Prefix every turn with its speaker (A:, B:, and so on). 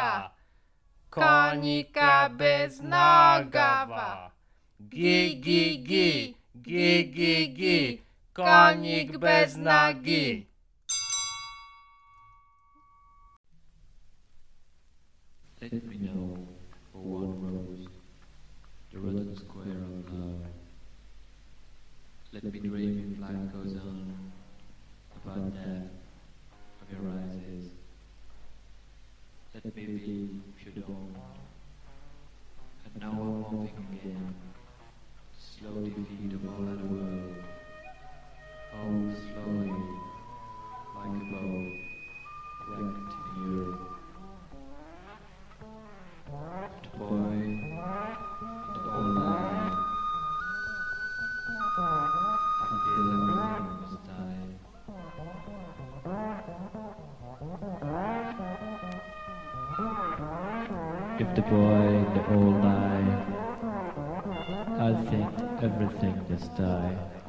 A: konika beznagawa. Gi, gi, gi, gi, gi, gi, konik bez nogi.
B: Let me know for one rose, the rotten square of love. Let me dream if life goes on, about death of your rises. Let me be if you don't. And now I'm walking again, slow defeat of all other world. Oh, slowly, like a boat, wrecked in Europe. The boy, the old man, I feel everything must die. If the boy and the old die, I think everything must die.